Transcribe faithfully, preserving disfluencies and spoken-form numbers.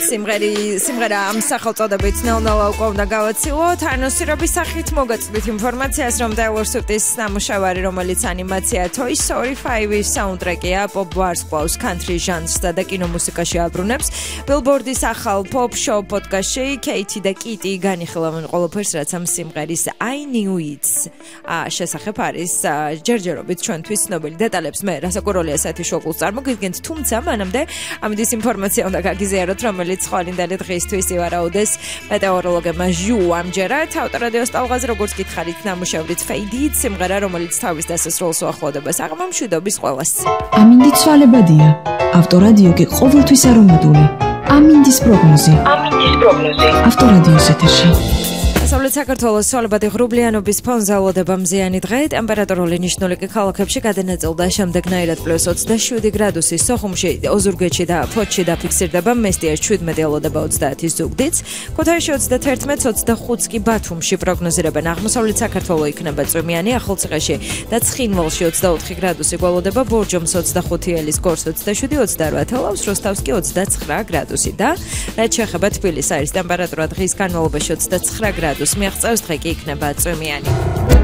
სიმღერი სიმღერა ამ სახელწოდებით ნელ-ნელა უკვე უნდა გავაცილოთ. ანონსირების სახით მოგაწვით ინფორმაციას, რომ Taylor Swift-ის ნამუშევარი, რომელიც ანიმაცია Toy Story five-ის საუნდტრეკია, pop ვარსკვლავს country ჟანრსა და კინომუსიკაში აბრუნებს. Billboard-ის ახალ pop show პოდკასტში Katy და Kitty განიხილავენ ყველაფერს, რაც ამ სიმღერის I Knew It შესახებ არის. ჯერჯერობით ჩვენთვის ცნობილი დეტალებს მე რასაკვირველია საათის შოულს წარმოგიდგენთ, თუმცა მანამდე ამის ინფორმაცია უნდა გაგიზიაროთ, რომელიც ხვალინდელი დღისთვის ივარაუდეს მეტეოროლოგებმა ჟუ ამჯერად. ავტორადიოს ტალღაზე როგორც გითხარით, ნამუშევრით Fade It, სიმღერა, რომელიც თავის დასასრულს უახლოვდება საღამომშვიდობის ყველას. ამინდი ცვალებადია. ავტორადიო კი ყოველთვის არომატული. ამინდის პროგნოზი. ამინდის პროგნოზი. ავტორადიოს ეთერში. დასავლეთ საქართველოს ცვალებადი ღრუბლიანობის ფონზე ელოდება მზიანი დღე, ტემპერატურული ნიშნულიკი ქალაქებში გადანაწილდა შემდეგნაირად პლუს ოცდაშვიდი გრადუსი, სოხუმში, ოზურგეთში და ფოთში დაფიქსირდება, მესტიაში შვიდმეტი ელოდება ოცდაათი ზუგდიდს, ქუთაისში ოცდაათი, ოცდახუთს კი ბათუმში პროგნოზირებენ. აღმოსავლეთ საქართველო იქნება წვიმიანი, ახალციხეში და ცხინვალში ოცდაოთხი გრადუსი გველოდება, ბორჯომს ოცდახუთი, ელისგორს ოცდაშვიდი, ოცდაოთხ, თელავს, როსტოვსკი ოცდაცხრა გრადუსი და რაც შეეხება თბილისს, არის ტემპერატურა დღის განმავლობაში ოცდაცხრა გრადუსი. მიაღწევს დღე კი იქნება წვიმიანი.